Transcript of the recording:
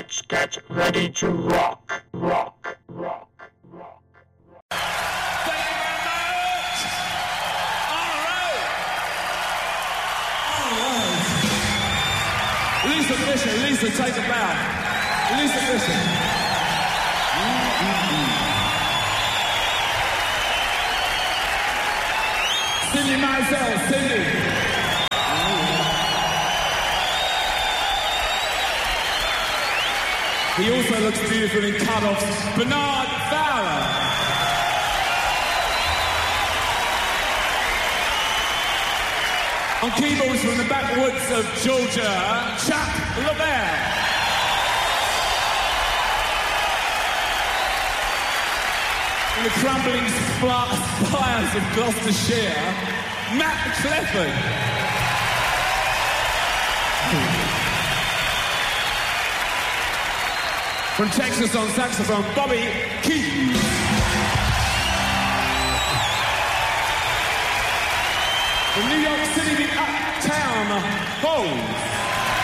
Let's get ready to rock, rock, rock, rock. Thank you very much. All right. Lisa Fisher, Lisa, take a bow. Lisa Fisher. Cindy Mizell, Cindy. He also looks beautiful in cut-offs. Bernard Fowler. On keyboards from the backwoods of Georgia, Chuck LaBelle. In the crumbling spires of Gloucestershire, Matt Clifford. From Texas on saxophone, Bobby Keys. From New York City, the Uptown Hoes.